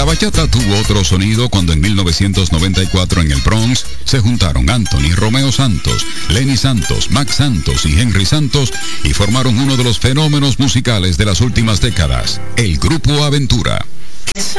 La bachata tuvo otro sonido cuando en 1994 en el Bronx se juntaron Anthony Romeo Santos, Lenny Santos, Max Santos y Henry Santos y formaron uno de los fenómenos musicales de las últimas décadas, el Grupo Aventura. Eso